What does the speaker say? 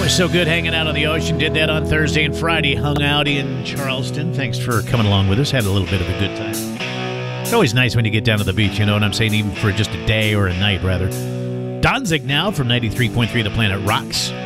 Always so good hanging out on the ocean. Did that on Thursday and Friday. Hung out in Charleston. Thanks for coming along with us. Had a little bit of a good time. It's always nice when you get down to the beach, you know what I'm saying? Even for just a day or a night, rather. Danzig now from 93.3 The Planet Rocks.